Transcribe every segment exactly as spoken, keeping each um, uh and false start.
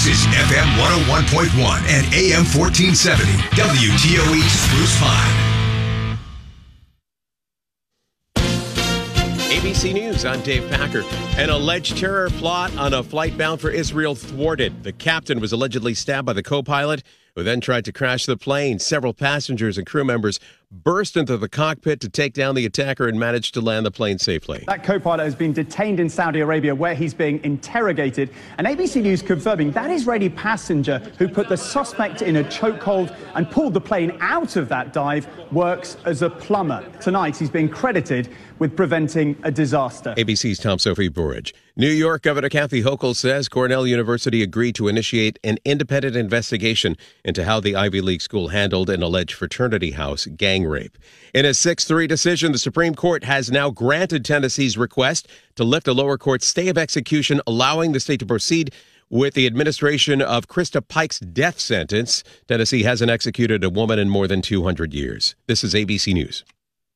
This is F M one oh one point one and A M fourteen seventy, W T O E Spruce Pine. A B C News, I'm Dave Packer. An alleged terror plot on a flight bound for Israel thwarted. The captain was allegedly stabbed by the co-pilot, who then tried to crash the plane. Several passengers and crew members burst into the cockpit to take down the attacker and managed to land the plane safely. That co-pilot has been detained in Saudi Arabia, where he's being interrogated. And A B C News confirming that Israeli passenger who put the suspect in a chokehold and pulled the plane out of that dive works as a plumber. Tonight, he's being credited with preventing a disaster. A B C's Tom Sophie Burridge. New York Governor Kathy Hochul says Cornell University agreed to initiate an independent investigation into how the Ivy League school handled an alleged fraternity house gang rape. In a six three decision, the Supreme Court has now granted Tennessee's request to lift a lower court stay of execution, allowing the state to proceed with the administration of Krista Pike's death sentence. Tennessee hasn't executed a woman in more than two hundred years. This is A B C News.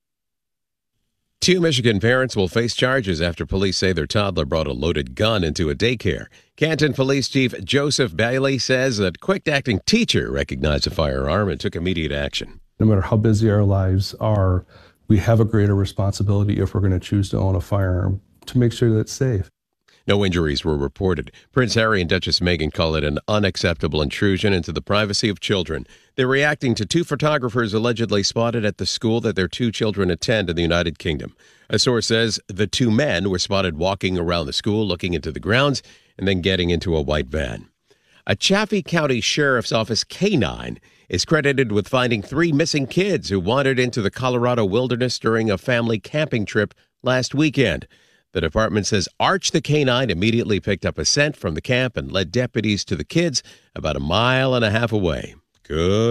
Two Michigan parents will face charges after police say their toddler brought a loaded gun into a daycare. Canton Police Chief Joseph Bailey says that quick-acting teacher recognized a firearm and took immediate action. No matter how busy our lives are, we have a greater responsibility if we're going to choose to own a firearm to make sure that it's safe. No injuries were reported. Prince Harry and Duchess Meghan call it an unacceptable intrusion into the privacy of children. They're reacting to two photographers allegedly spotted at the school that their two children attend in the United Kingdom. A source says the two men were spotted walking around the school, looking into the grounds, and then getting into a white van. A Chaffee County Sheriff's Office canine is credited with finding three missing kids who wandered into the Colorado wilderness during a family camping trip last weekend. The department says Arch the canine immediately picked up a scent from the camp and led deputies to the kids about a mile and a half away. Good.